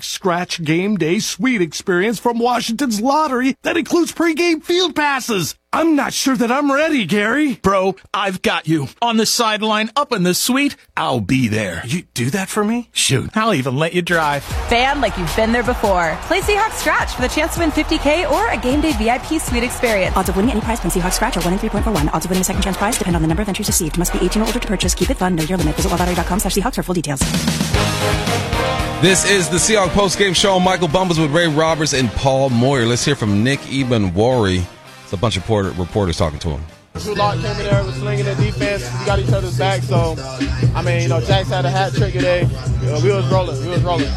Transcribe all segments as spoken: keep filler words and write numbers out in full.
Scratch Game Day Suite experience from Washington's Lottery that includes pregame field passes. I'm not sure that I'm ready, Gary. Bro, I've got you. On the sideline, up in the suite, I'll be there. You do that for me? Shoot, I'll even let you drive. Fan like you've been there before. Play Seahawks Scratch for the chance to win fifty K or a Game Day V I P Suite experience. Odds of winning any prize from Seahawks Scratch are one in three point four one. Odds of winning a second chance prize depend on the number of entries received. Must be eighteen or older to purchase. Keep it fun. Know your limit. Visit wildlottery.com slash Seahawks for full details. This is the Seahawks postgame show. Michael Bumpus with Ray Roberts and Paul Moyer. Let's hear from Nick Ebenwari. It's a bunch of reporter, reporters talking to him. Drew Lock came in there, was slinging the defense. We got each other's back. So, I mean, you know, Jax had a hat trick today. You know, we was rolling. We was rolling.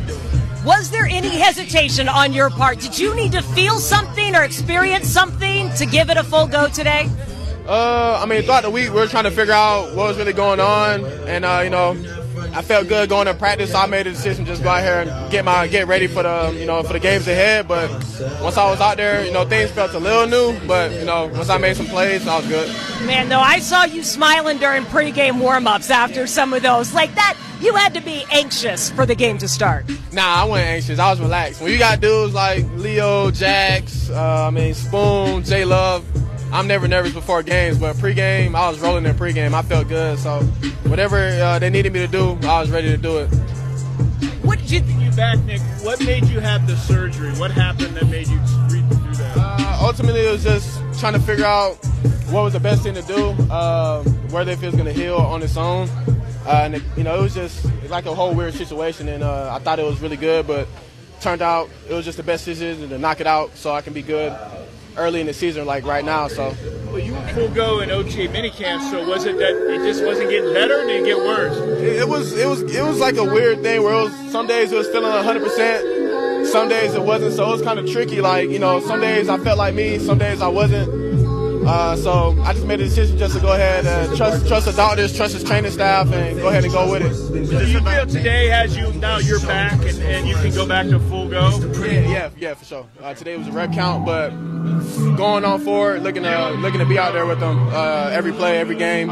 Was there any hesitation on your part? Did you need to feel something or experience something to give it a full go today? Uh, I mean, throughout the week, we were trying to figure out what was really going on. And, uh, you know, I felt good going to practice, so I made a decision to just go out here and get my get ready for the you know for the games ahead. But once I was out there, you know things felt a little new. But you know once I made some plays, I was good. Man, though, I saw you smiling during pregame warm-ups after some of those. Like that, you had to be anxious for the game to start. Nah, I wasn't anxious. I was relaxed. When you got dudes like Leo, Jax, uh, I mean Spoon, J Love. I'm never nervous before games, but pregame, I was rolling in pregame. I felt good, so whatever uh, they needed me to do, I was ready to do it. What did you think you back, Nick? What made you have the surgery? What happened that made you read through that? Uh, ultimately, it was just trying to figure out what was the best thing to do, uh, whether if it was going to heal on its own. Uh, and, it, you know, it was just like a whole weird situation, and uh, I thought it was really good, but turned out it was just the best decision to knock it out so I can be good early in the season, like right now. So, well, you were full go in O T A minicamp. So was it that it just wasn't getting better, or did it get worse? It, it was, it was, it was like a weird thing where it was some days it was feeling one hundred percent, some days it wasn't. So it was kind of tricky. Like you know, some days I felt like me, some days I wasn't. Uh, so I just made a decision just to go ahead and trust trust the doctors, trust his training staff, and go ahead and go with it. Do you feel today has you now you're back and, and you can go back to full go? Yeah, yeah, yeah, for sure. Uh, today was a rep count, but going on forward, looking to looking to be out there with them uh, every play, every game.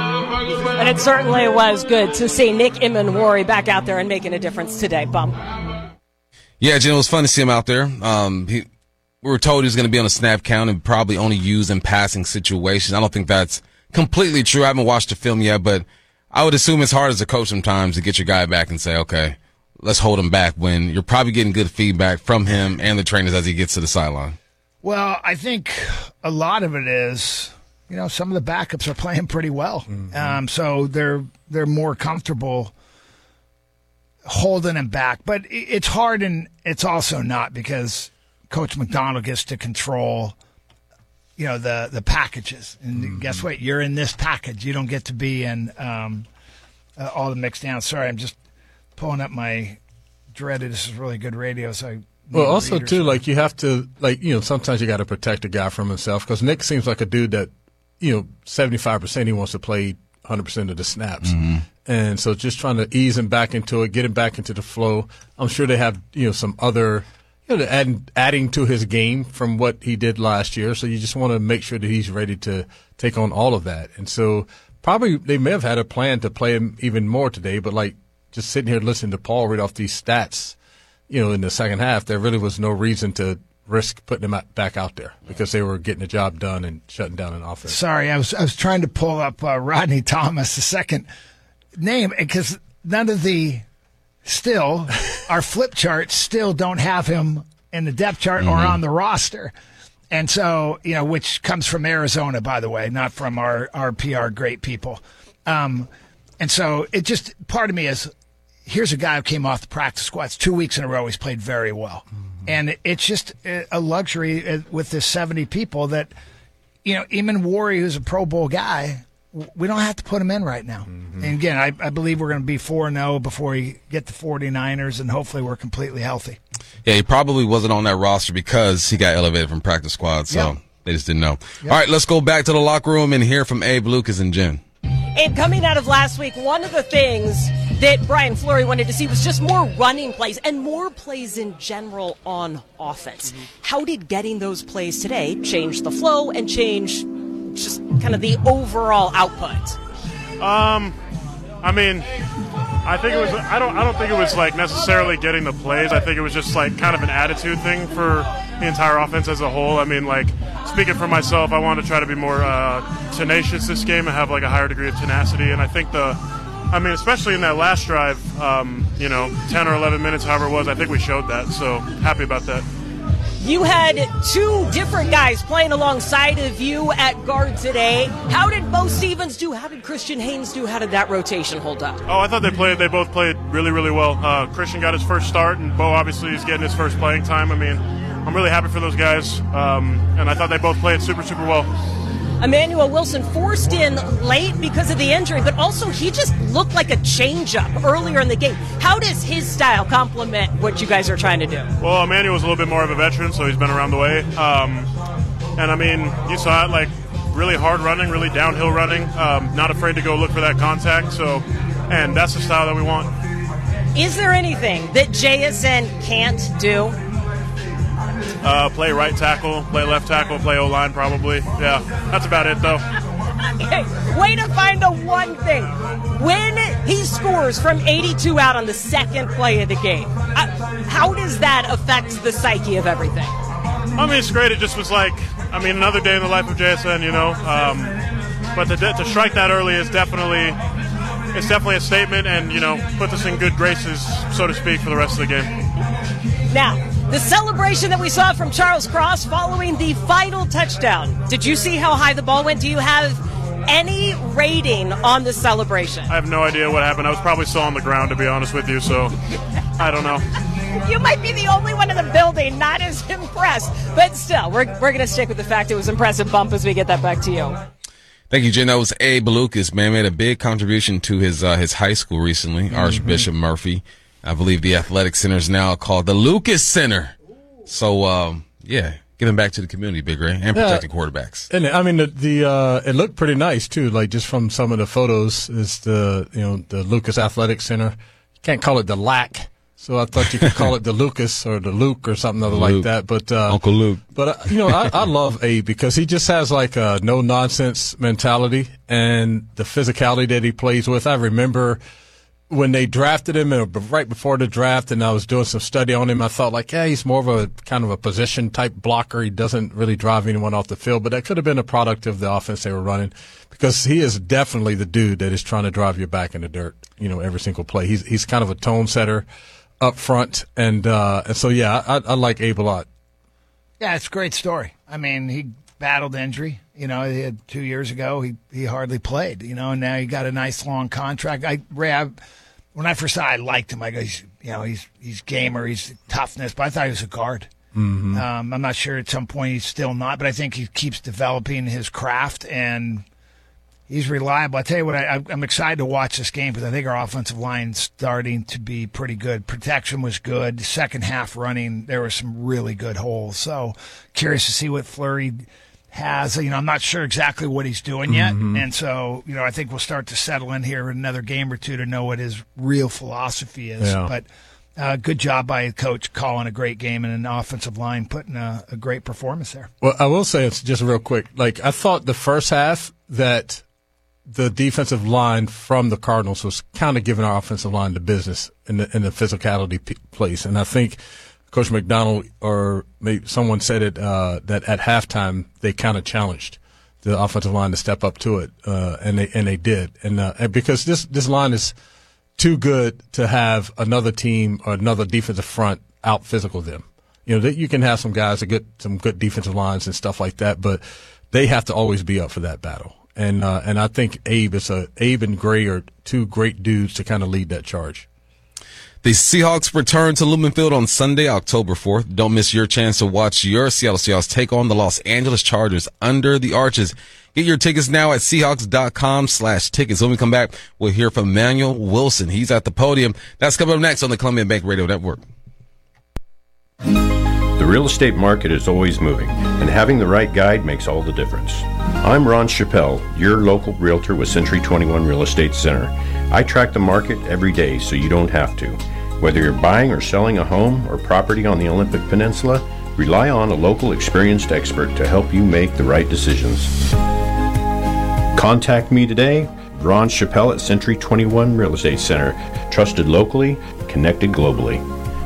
And it certainly was good to see Nick Ebenwari back out there and making a difference today. Bump. Yeah, Jen, it was fun to see him out there. Um, he. We were told he was going to be on a snap count and probably only used in passing situations. I don't think that's completely true. I haven't watched the film yet, but I would assume it's hard as a coach sometimes to get your guy back and say, okay, let's hold him back when you're probably getting good feedback from him and the trainers as he gets to the sideline. Well, I think a lot of it is, you know, some of the backups are playing pretty well. Mm-hmm. Um, so they're they're more comfortable holding him back. But it's hard and it's also not because Coach McDonald gets to control, you know, the, the packages. And mm-hmm. guess what? You're in this package. You don't get to be in um, uh, all the mixed down. Sorry, I'm just pulling up my dreaded. This is really good radio. So I well, also, too, like you have to, like, you know, sometimes you got to protect a guy from himself because Nick seems like a dude that, you know, seventy-five percent he wants to play one hundred percent of the snaps. Mm-hmm. And so just trying to ease him back into it, get him back into the flow. I'm sure they have, you know, some other – You know, add, adding to his game from what he did last year. So you just want to make sure that he's ready to take on all of that. And so probably they may have had a plan to play him even more today, but like just sitting here listening to Paul read off these stats, you know, in the second half, there really was no reason to risk putting him back out there because they were getting the job done and shutting down an offense. Sorry, I was I was trying to pull up uh, Rodney Thomas, the second name, because none of the Still, our flip charts still don't have him in the depth chart mm-hmm. or on the roster. And so, you know, which comes from Arizona, by the way, not from our, our P R great people. Um, and so it just, part of me is, here's a guy who came off the practice squads two weeks in a row. He's played very well. Mm-hmm. And it's just a luxury with this seventy people that, you know, Ebenwari, who's a Pro Bowl guy, we don't have to put him in right now. Mm-hmm. And again, I, I believe we're going to be four and oh before we get the 49ers, and hopefully we're completely healthy. Yeah, he probably wasn't on that roster because he got elevated from practice squad, so yep. they just didn't know. Yep. All right, let's go back to the locker room and hear from Abe, Lucas, and Jen. And coming out of last week, one of the things that Brian Fleury wanted to see was just more running plays and more plays in general on offense. Mm-hmm. How did getting those plays today change the flow and change just kind of the overall output? Um, I mean, I think it was. I don't. I don't think it was like necessarily getting the plays. I think it was just like kind of an attitude thing for the entire offense as a whole. I mean, like speaking for myself, I want to try to be more uh, tenacious this game and have like a higher degree of tenacity. And I think the, I mean, especially in that last drive, um, you know, ten or eleven minutes, however it was, I think we showed that. So happy about that. You had two different guys playing alongside of you at guard today. How did Bo Stevens do? How did Christian Haynes do? How did that rotation hold up? Oh, I thought they played. They both played really, really well. Uh, Christian got his first start, and Bo obviously is getting his first playing time. I mean, I'm really happy for those guys, um, and I thought they both played super, super well. Emmanuel Wilson forced in late because of the injury, but also he just looked like a change-up earlier in the game. How does his style complement what you guys are trying to do? Well, Emmanuel's a little bit more of a veteran, so he's been around the way. Um, and, I mean, you saw it, like, really hard running, really downhill running, um, not afraid to go look for that contact. So, and that's the style that we want. Is there anything that J S N can't do? Uh, play right tackle, play left tackle, play O-line probably. Yeah, that's about it, though. Okay, way to find the one thing. When he scores from eighty-two out on the second play of the game, uh, how does that affect the psyche of everything? I mean, it's great. It just was like, I mean, another day in the life of J S N, you know. Um, but to, to strike that early is definitely, it's definitely a statement and, you know, puts us in good graces, so to speak, for the rest of the game. Now, the celebration that we saw from Charles Cross following the final touchdown. Did you see how high the ball went? Do you have any rating on the celebration? I have no idea what happened. I was probably still on the ground, to be honest with you, so I don't know. You might be the only one in the building not as impressed. But still, we're, we're going to stick with the fact it was an impressive bump as we get that back to you. Thank you, Jen. That was Abe Lucas, man. Made a big contribution to his uh, his high school recently, mm-hmm. Archbishop Murphy. I believe the athletic center is now called the Lucas Center. So, um, yeah, giving back to the community, Big Ray, and protecting yeah. quarterbacks. And I mean, the, the uh, it looked pretty nice too. Like just from some of the photos, is the you know the Lucas Athletic Center. You can't call it the L A C, so I thought you could call it the Lucas or the Luke or something other like that. But uh, Uncle Luke. But uh, you know, I, I love Abe because he just has like a no nonsense mentality and the physicality that he plays with. I remember when they drafted him, and right before the draft, and I was doing some study on him, I thought like, yeah, he's more of a kind of a position type blocker. He doesn't really drive anyone off the field, but that could have been a product of the offense they were running because he is definitely the dude that is trying to drive you back in the dirt, you know, every single play. He's he's kind of a tone setter up front, and uh, and so yeah, I, I like Abe a lot. Yeah, it's a great story. I mean, he battled injury. You know, he had two years ago, he, he hardly played, you know, and now he got a nice long contract. I, Ray, I, when I first saw it, I liked him. I go, he's, you know, he's he's gamer, he's toughness, but I thought he was a guard. Mm-hmm. Um, I'm not sure at some point he's still not, but I think he keeps developing his craft, and he's reliable. I tell you what, I, I'm excited to watch this game because I think our offensive line's starting to be pretty good. Protection was good. Second half running, there were some really good holes. So curious to see what Fleury has. You know, I'm not sure exactly what he's doing yet. Mm-hmm. And so, you know, I think we'll start to settle in here in another game or two to know what his real philosophy is. Yeah. But uh, good job by a coach calling a great game and an offensive line putting a, a great performance there. Well, I will say, it's just real quick. Like, I thought the first half that the defensive line from the Cardinals was kind of giving our offensive line the business in the, in the physicality p- place. And I think Coach McDonald or maybe someone said it, uh, that at halftime they kind of challenged the offensive line to step up to it. Uh, and they, and they did. And, uh, and because this, this line is too good to have another team or another defensive front out physical them. You know, that you can have some guys that get some good defensive lines and stuff like that, but they have to always be up for that battle. And, uh, and I think Abe is a, Abe and Gray are two great dudes to kind of lead that charge. The Seahawks return to Lumen Field on Sunday, October fourth. Don't miss your chance to watch your Seattle Seahawks take on the Los Angeles Chargers under the arches. Get your tickets now at Seahawks.com slash tickets. When we come back, we'll hear from Emmanuel Wilson. He's at the podium. That's coming up next on the Columbia Bank Radio Network. The real estate market is always moving, and having the right guide makes all the difference. I'm Ron Chappelle, your local realtor with Century twenty-one Real Estate Center. I track the market every day so you don't have to. Whether you're buying or selling a home or property on the Olympic Peninsula, rely on a local experienced expert to help you make the right decisions. Contact me today Ron Chappell at Century twenty-one Real Estate Center. Trusted locally, connected globally.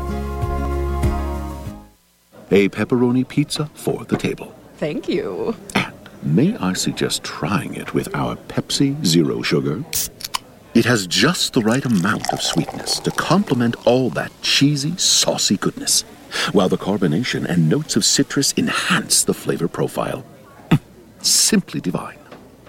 A pepperoni pizza for the table. Thank you. May I suggest trying it with our Pepsi Zero Sugar? It has just the right amount of sweetness to complement all that cheesy, saucy goodness, while the carbonation and notes of citrus enhance the flavor profile. Simply divine.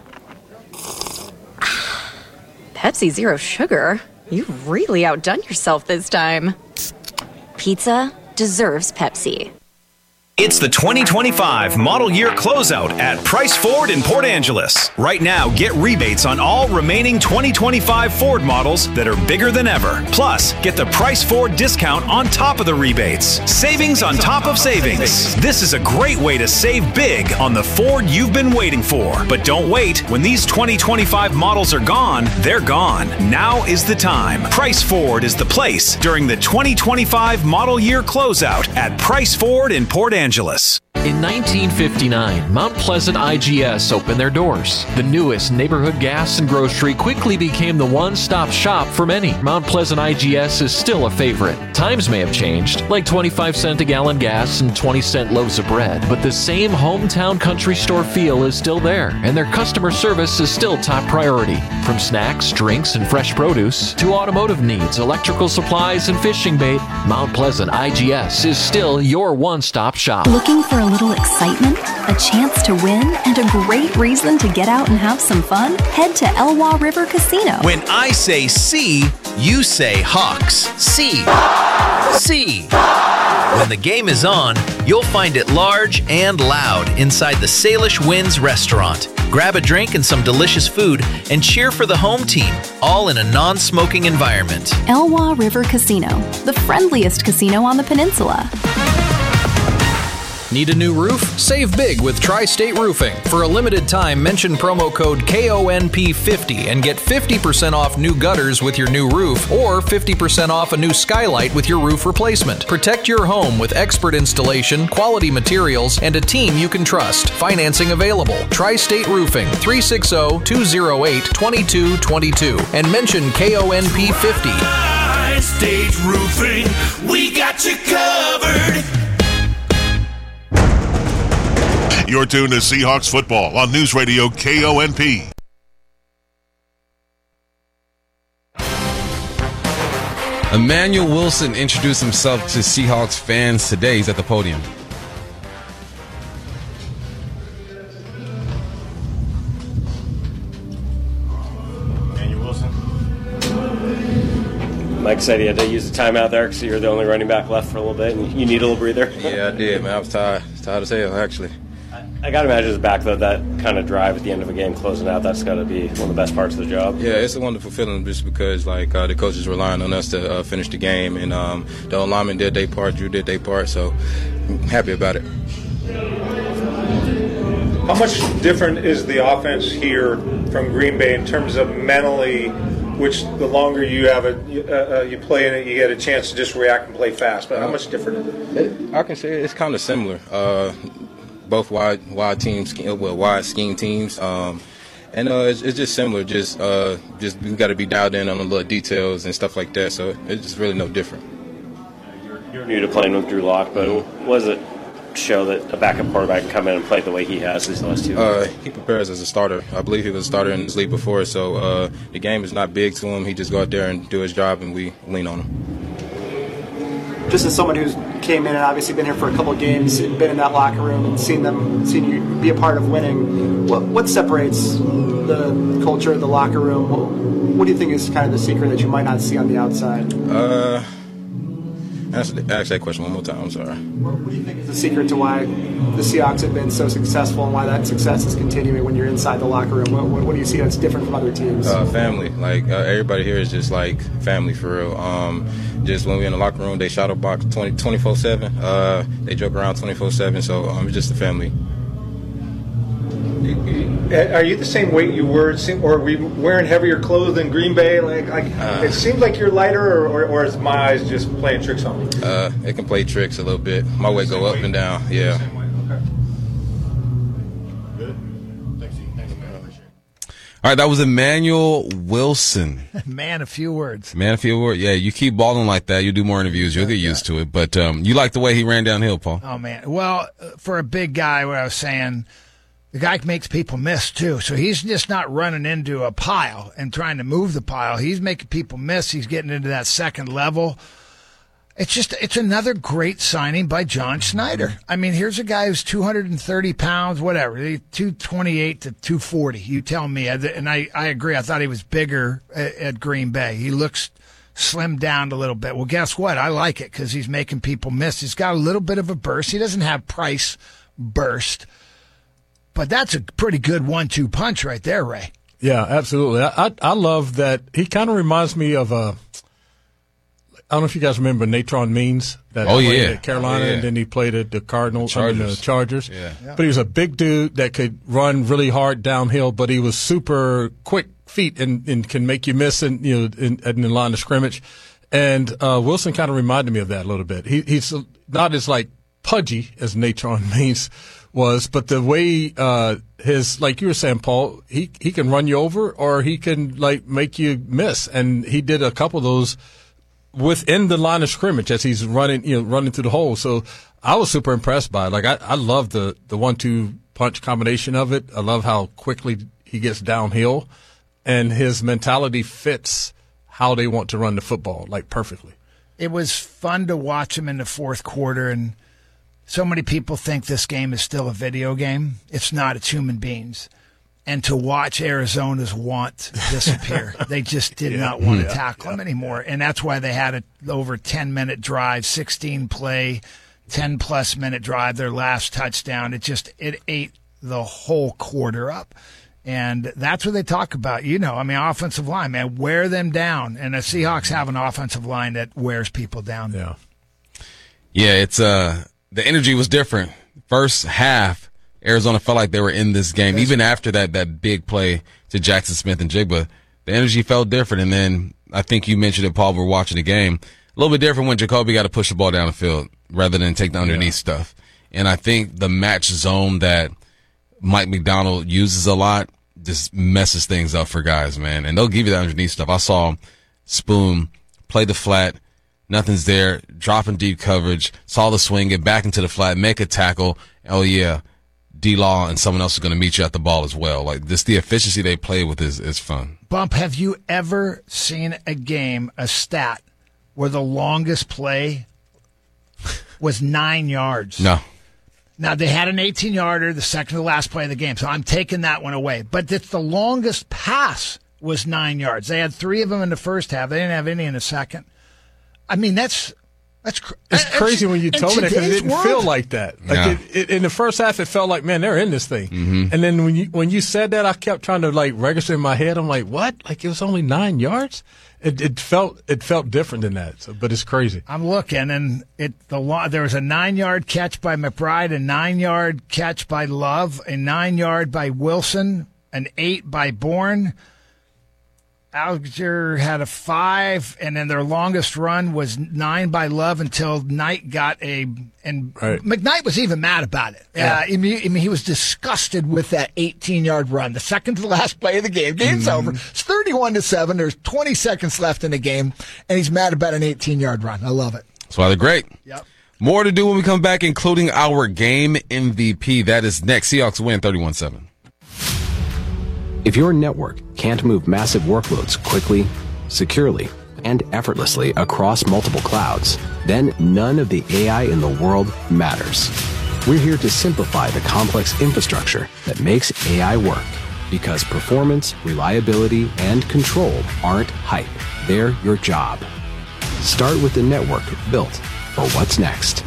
Pepsi Zero Sugar? You've really outdone yourself this time. Pizza deserves Pepsi. It's the twenty twenty-five model year closeout at Price Ford in Port Angeles. Right now, get rebates on all remaining twenty twenty-five Ford models that are bigger than ever. Plus, get the Price Ford discount on top of the rebates. Savings on top of savings. This is a great way to save big on the Ford you've been waiting for. But don't wait. When these twenty twenty-five models are gone, they're gone. Now is the time. Price Ford is the place during the twenty twenty-five model year closeout at Price Ford in Port Angeles. Angeles. In nineteen fifty-nine, Mount Pleasant I G S opened their doors. The newest neighborhood gas and grocery quickly became the one-stop shop for many. Mount Pleasant I G S is still a favorite. Times may have changed, like twenty-five cent a gallon gas and twenty cent loaves of bread, but the same hometown country store feel is still there, and their customer service is still top priority. From snacks, drinks, and fresh produce to automotive needs, electrical supplies, and fishing bait, Mount Pleasant I G S is still your one-stop shop. Looking for a little excitement, a chance to win, and a great reason to get out and have some fun? Head to Elwha River Casino. When I say see, you say Hawks. See. See. When the game is on, you'll find it large and loud inside the Salish Winds restaurant. Grab a drink and some delicious food and cheer for the home team, all in a non-smoking environment. Elwha River Casino, the friendliest casino on the peninsula. Need a new roof? Save big with Tri-State Roofing. For a limited time, mention promo code K O N P fifty and get fifty percent off new gutters with your new roof or fifty percent off a new skylight with your roof replacement. Protect your home with expert installation, quality materials, and a team you can trust. Financing available. Tri-State Roofing, three six zero, two zero eight, two two two two and mention K O N P fifty. Tri-State Roofing, we got you covered. You're tuned to Seahawks football on News Radio K O N P. Emmanuel Wilson introduced himself to Seahawks fans today. He's at the podium. Emmanuel Wilson. Mike said he had to use the timeout there because you're the only running back left for a little bit, and you need a little breather. Yeah, I did, man. I was tired. Tired as hell, actually. I got to imagine as a back, though, that kind of drive at the end of a game closing out, that's got to be one of the best parts of the job. Yeah, it's a wonderful feeling just because, like, uh, the coaches were relying on us to uh, finish the game, and um, the linemen did their part, Drew did their part, so I'm happy about it. How much different is the offense here from Green Bay in terms of mentally, which the longer you have it, you, uh, you play in it, you get a chance to just react and play fast, but how much different is it? it I can say it's kind of similar. Uh, both wide wide teams, well, wide scheme teams, um, and uh, it's, it's just similar. Just uh, just we got to be dialed in on the little details and stuff like that. So it's just really no different. You're new to playing with Drew Lock, but what does it show that a backup quarterback can come in and play the way he has these last two uh, years? He prepares as a starter. I believe he was a starter in this league before, so uh, the game is not big to him. He just go out there and do his job, and we lean on him. Just as someone who's came in and obviously been here for a couple of games and been in that locker room and seen them, seen you be a part of winning, what what separates the culture of the locker room? What, what do you think is kind of the secret that you might not see on the outside? Uh, ask, ask that question one more time. I'm sorry. What, what do you think is the secret to why the Seahawks have been so successful and why that success is continuing when you're inside the locker room? What, what, what do you see that's different from other teams? Uh, family. Like uh, everybody here is just like family for real. Um, Just when we're in the locker room, they shadow box twenty-four seven. Uh, they joke around twenty-four seven, so um, it's just a family. Are you the same weight you were, or are we wearing heavier clothes than Green Bay? Like, like uh, it seems like you're lighter, or, or, or is my eyes just playing tricks on me? Uh, it can play tricks a little bit. My weight go up and down, yeah. All right, that was Emmanuel Wilson. Man, a few words. Man, a few words. Yeah, you keep balling like that, you do more interviews, you'll get used to it. But um, you like the way he ran downhill, Paul? Oh, man. Well, for a big guy, what I was saying, the guy makes people miss, too. So he's just not running into a pile and trying to move the pile. He's making people miss. He's getting into that second level. It's just, it's another great signing by John Schneider. I mean, here's a guy who's two hundred thirty pounds, whatever, two twenty-eight to two forty. You tell me. And I, I agree. I thought he was bigger at, at Green Bay. He looks slimmed down a little bit. Well, guess what? I like it because he's making people miss. He's got a little bit of a burst. He doesn't have Price burst, but that's a pretty good one two punch right there, Ray. Yeah, absolutely. I, I, I love that. He kind of reminds me of a. I don't know if you guys remember Natron Means. That oh, played yeah. at Carolina, oh, yeah. and then he played at the Cardinals, Chargers. I mean, the Chargers. Yeah. Yeah. But he was a big dude that could run really hard downhill, but he was super quick feet and, and can make you miss in, you know, in, in the line of scrimmage. And uh, Wilson kind of reminded me of that a little bit. He, he's not as, like, pudgy as Natron Means was, but the way uh, his, like you were saying, Paul, he, he can run you over or he can, like, make you miss. And he did a couple of those within the line of scrimmage as he's running, you know, running through the hole. So I was super impressed by it. Like, I, I love the, the one two punch combination of it. I love how quickly he gets downhill, and his mentality fits how they want to run the football, like, perfectly. It was fun to watch him in the fourth quarter, and so many people think this game is still a video game. It's not. It's human beings. And to watch Arizona's want disappear. They just did yeah, not want yeah, to tackle yeah, him anymore. And that's why they had an over ten-minute drive, sixteen-play, ten-plus minute drive, their last touchdown. It just it ate the whole quarter up. And that's what they talk about. You know, I mean, offensive line, man, wear them down. And the Seahawks have an offensive line that wears people down. Yeah. Yeah, it's uh the energy was different. First half, Arizona felt like they were in this game. Even after that, that big play to Jackson Smith and Jigba, the energy felt different. And then I think you mentioned it, Paul, we're watching the game. A little bit different when Jacoby got to push the ball down the field rather than take the underneath yeah. stuff. And I think the match zone that Mike McDonald uses a lot just messes things up for guys, man. And they'll give you that underneath stuff. I saw Spoon play the flat, nothing's there, dropping deep coverage, saw the swing, get back into the flat, make a tackle. Oh, yeah. D-Law and someone else is going to meet you at the ball as well. Like, this, the efficiency they play with is, is fun. Bump, have you ever seen a game, a stat, where the longest play was nine yards? No. Now, they had an eighteen-yarder, the second to the last play of the game, so I'm taking that one away. But it's the longest pass was nine yards. They had three of them in the first half. They didn't have any in the second. I mean, that's... That's cr- it's crazy when you told me that because it didn't world. feel like that. Like yeah. it, it, in the first half, it felt like, man, they're in this thing. Mm-hmm. And then when you when you said that, I kept trying to like register in my head. I'm like, what? Like it was only nine yards? It it felt it felt different than that. So, but it's crazy. I'm looking, and it the long, there was a nine yard catch by McBride, a nine yard catch by Love, a nine yard by Wilson, an eight by Bourne. Alger had a five, and then their longest run was nine by Love until Knight got a, and right. McKnight was even mad about it. Yeah, uh, I, mean, I mean, he was disgusted with that eighteen-yard run, the second to the last play of the game. Game's mm. over. It's thirty-one to seven. There's twenty seconds left in the game, and he's mad about an eighteen-yard run. I love it. That's why they're great. Yep. More to do when we come back, including our game M V P. That is next. Seahawks win thirty-one seven. If your network can't move massive workloads quickly, securely, and effortlessly across multiple clouds, then none of the A I in the world matters. We're here to simplify the complex infrastructure that makes A I work, because performance, reliability, and control aren't hype. They're your job. Start with the network built for what's next.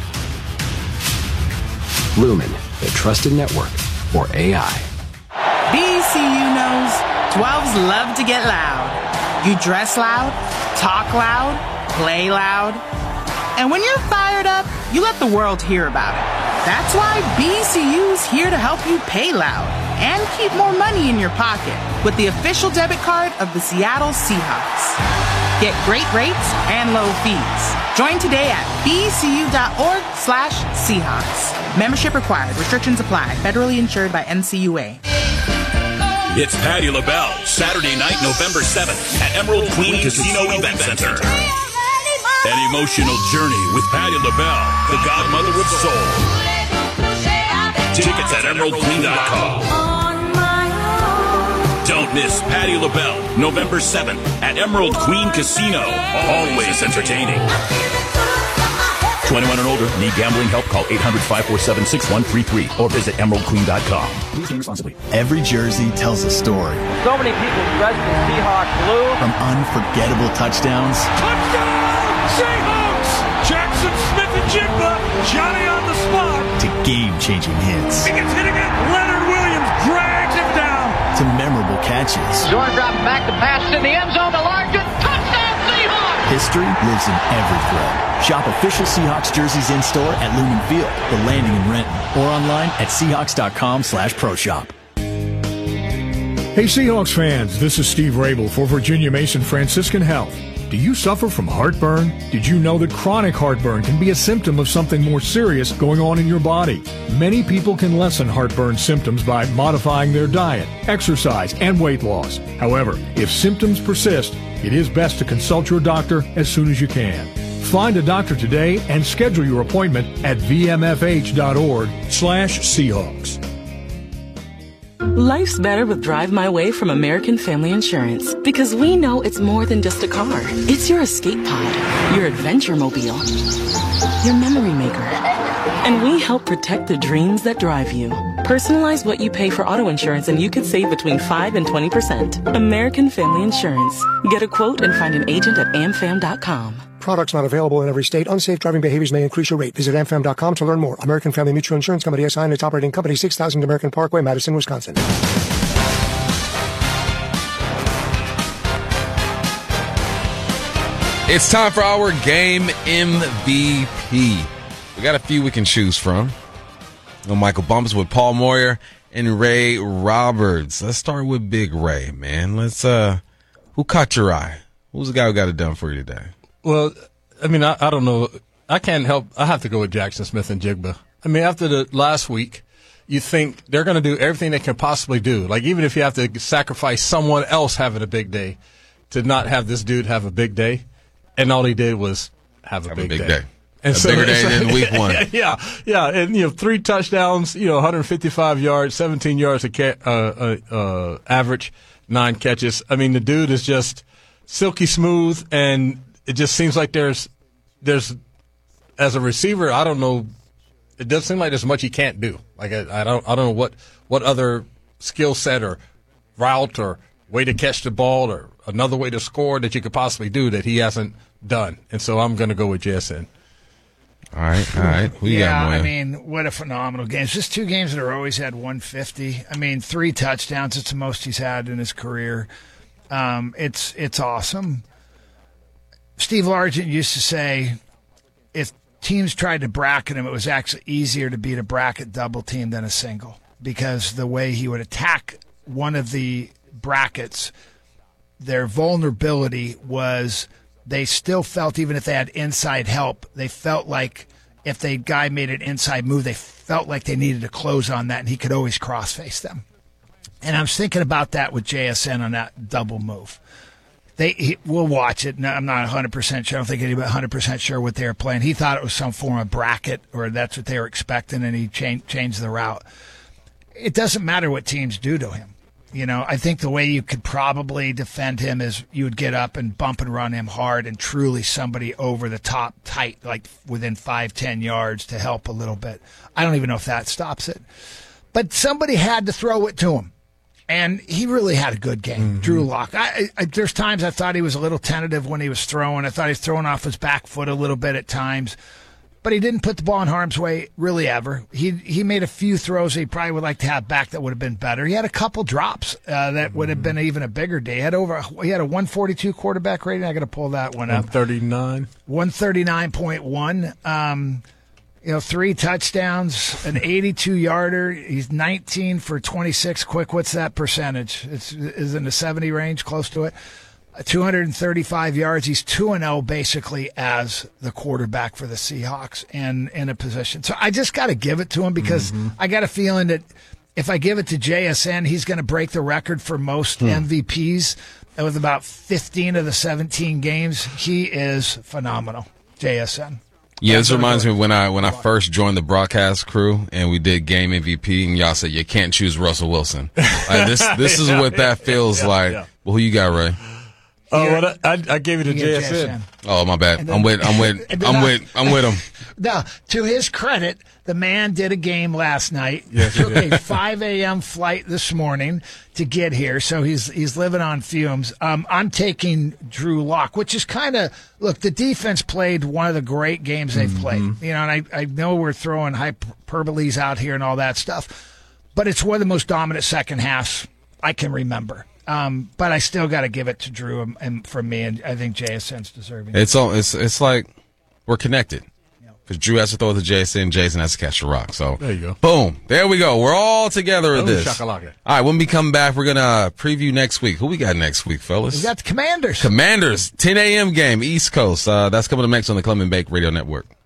Lumen, the trusted network for A I. B C U knows twelves love to get loud. You dress loud, talk loud, play loud. And when you're fired up, you let the world hear about it. That's why B C U's here to help you pay loud and keep more money in your pocket with the official debit card of the Seattle Seahawks. Get great rates and low fees. Join today at bcu.org slash Seahawks. Membership required. Restrictions apply. Federally insured by N C U A. It's Patti LaBelle, Saturday night, November seventh at Emerald Queen Casino Event Center. An emotional journey with Patti LaBelle, the godmother of soul. Tickets at emerald queen dot com. Don't miss Patti LaBelle, November seventh at Emerald Queen Casino. Always entertaining. twenty-one and older. Need gambling help? Call eight hundred, five four seven, six one three three or visit emerald queen dot com. Please drink responsibly. Every jersey tells a story. So many people dressed in Seahawk blue. From unforgettable touchdowns. Touchdown! Seahawks! Jackson Smith-Njigba, Johnny on the spot. To game-changing hits. He gets hit again. Leonard Williams drags him down. To memorable catches. Jordan drops back to pass in the end zone to Larkin. Touchdown Seahawks! History lives in every throw. Shop official Seahawks jerseys in-store at Lumen Field, The Landing in Renton, or online at Seahawks.com slash pro shop. Hey Seahawks fans, this is Steve Rabel for Virginia Mason Franciscan Health. Do you suffer from heartburn? Did you know that chronic heartburn can be a symptom of something more serious going on in your body? Many people can lessen heartburn symptoms by modifying their diet, exercise, and weight loss. However, if symptoms persist, it is best to consult your doctor as soon as you can. Find a doctor today and schedule your appointment at v m f h dot org slash Seahawks. Life's better with Drive My Way from American Family Insurance because we know it's more than just a car. It's your escape pod, your adventure mobile, your memory maker. And we help protect the dreams that drive you. Personalize what you pay for auto insurance and you could save between five and twenty percent. American Family Insurance. Get a quote and find an agent at am fam dot com. Products not available in every state. Unsafe driving behaviors may increase your rate. Visit am fam dot com to learn more. American Family Mutual Insurance Company, S I and its operating company, six thousand American Parkway, Madison, Wisconsin. It's time for our game M V P. We got a few we can choose from. No Michael Bumpus with Paul Moyer and Ray Roberts. Let's start with Big Ray, man. Let's, uh, who caught your eye? Who's the guy who got it done for you today? Well, I mean, I, I don't know. I can't help. I have to go with Jackson Smith-Njigba. I mean, after the last week, you think they're going to do everything they can possibly do. Like, even if you have to sacrifice someone else having a big day to not have this dude have a big day. And all he did was have a, have big, a big day. day. And a so, bigger day so, than week one. Yeah, yeah. And, you know, three touchdowns, you know, one hundred fifty-five yards, seventeen yards a ca- uh, uh, uh, average, nine catches. I mean, the dude is just silky smooth, and it just seems like there's, there's, as a receiver, I don't know, it doesn't seem like there's much he can't do. Like, I, I don't, I don't know what, what other skill set or route or way to catch the ball or another way to score that you could possibly do that he hasn't done. And so I'm going to go with J S N. All right, all right. We yeah, got I mean, what a phenomenal game. It's just two games that are always had one fifty. I mean, three touchdowns. It's the most he's had in his career. Um, it's it's awesome. Steve Largent used to say if teams tried to bracket him, it was actually easier to beat a bracket double team than a single because the way he would attack one of the brackets, their vulnerability was they still felt, even if they had inside help, they felt like if the guy made an inside move, they felt like they needed to close on that, and he could always cross-face them. And I was thinking about that with J S N on that double move. They he, We'll watch it. No, I'm not one hundred percent sure. I don't think anybody one hundred percent sure what they were playing. He thought it was some form of bracket, or that's what they were expecting, and he changed, changed the route. It doesn't matter what teams do to him. You know, I think the way you could probably defend him is you would get up and bump and run him hard and truly somebody over the top tight, like within five, ten yards to help a little bit. I don't even know if that stops it. But somebody had to throw it to him. And he really had a good game, mm-hmm. Drew Lock. I, I, there's times I thought he was a little tentative when he was throwing. I thought he was throwing off his back foot a little bit at times. But he didn't put the ball in harm's way really ever. He he made a few throws he probably would like to have back that would have been better. He had a couple drops uh, that would have been even a bigger day. He had over he had a one forty-two quarterback rating. I got to pull that one up. one thirty-nine one thirty-nine point one. Um, you know, three touchdowns, an eighty-two yarder. He's nineteen for twenty-six quick. What's that percentage? It's is in the seventy range, close to it. two hundred thirty-five yards. He's two and oh basically as the quarterback for the Seahawks and in a position. So I just got to give it to him because mm-hmm. I got a feeling that if I give it to J S N, he's going to break the record for most Hmm. M V Ps with about fifteen of the seventeen games. He is phenomenal, J S N. Yeah, this reminds me of when I when I first joined the broadcast crew and we did game M V P and y'all said you can't choose Russell Wilson. Like this this is Yeah, what that feels yeah, like. yeah. Well, who you got, Ray? Oh, well, I, I gave it to You J get S N. J S N. Oh, my bad. And then- I'm with I'm with and then I'm I- with I'm with him. Now, to his credit, the man did a game last night. Yes, he Took did. a five a.m. flight this morning to get here, so he's he's living on fumes. Um, I'm taking Drew Lock, which is kind of look. The defense played one of the great games they've played. You know, and I I know we're throwing hyperboles out here and all that stuff, but it's one of the most dominant second halves I can remember. Um, but I still got to give it to Drew and, and from me, and I think J S N's deserving. It's all it's it's like we're connected. Because Drew has to throw it to Jason, Jason has to catch the rock. So There you go. boom, there we go. We're all together at Boom, this. shakalaka. All right, when we come back, we're gonna preview next week. Who we got next week, fellas? We got the Commanders. Commanders, ten a.m. game, East Coast. Uh, that's coming up next on the Clement Bake Radio Network.